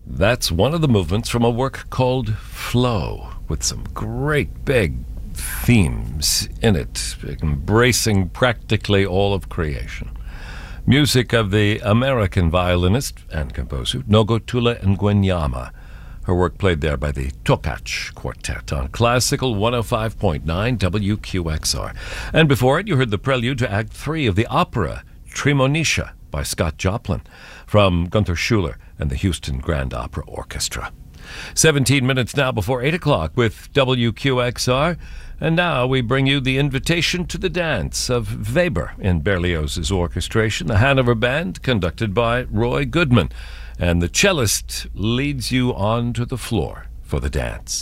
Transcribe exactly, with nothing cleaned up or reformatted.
That's one of the movements from a work called Flow, with some great big themes in it, embracing practically all of creation. Music of the American violinist and composer Nogotula Ngwenyama. Her work played there by the Tokach Quartet on Classical one oh five point nine W Q X R. And before it, you heard the prelude to Act three of the opera Tremonisha by Scott Joplin from Gunther Schuller and the Houston Grand Opera Orchestra. seventeen minutes now before eight o'clock with W Q X R. And now we bring you the invitation to the dance of Weber in Berlioz's orchestration, the Hanover Band, conducted by Roy Goodman. And the cellist leads you onto the floor for the dance.